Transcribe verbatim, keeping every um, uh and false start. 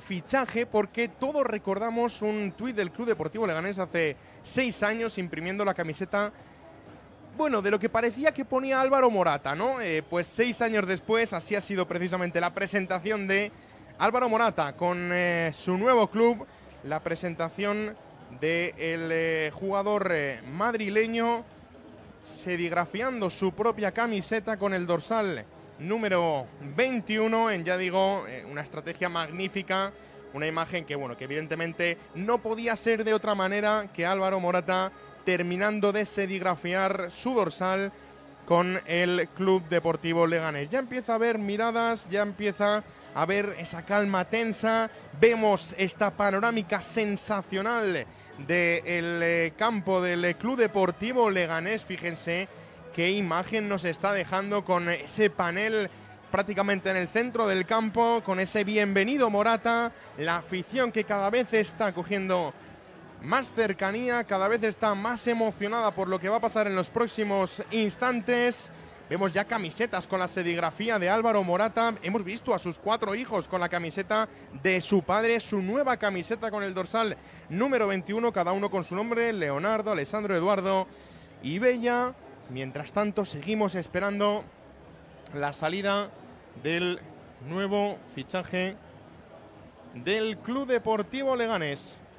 fichaje porque todos recordamos un tuit del Club Deportivo Leganés hace seis años imprimiendo la camiseta, bueno, de lo que parecía que ponía Álvaro Morata, ¿no? Eh, pues seis años después, así ha sido precisamente la presentación de Álvaro Morata con eh, su nuevo club, la presentación del eh, jugador eh, madrileño, serigrafiando su propia camiseta con el dorsal número veintiuno, en, ya digo, eh, una estrategia magnífica, una imagen que, bueno, que evidentemente no podía ser de otra manera que Álvaro Morata terminando de serigrafiar su dorsal con el Club Deportivo Leganés. Ya empieza a haber miradas, ya empieza a ver esa calma tensa, vemos esta panorámica sensacional del eh, campo del eh, Club Deportivo Leganés. Fíjense qué imagen nos está dejando con ese panel prácticamente en el centro del campo, con ese bienvenido Morata, la afición que cada vez está cogiendo más cercanía, cada vez está más emocionada por lo que va a pasar en los próximos instantes. Vemos ya camisetas con la serigrafía de Álvaro Morata. Hemos visto a sus cuatro hijos con la camiseta de su padre, su nueva camiseta con el dorsal número veintiuno, cada uno con su nombre: Leonardo, Alessandro, Eduardo y Bella. Mientras tanto, seguimos esperando la salida del nuevo fichaje del Club Deportivo Leganés.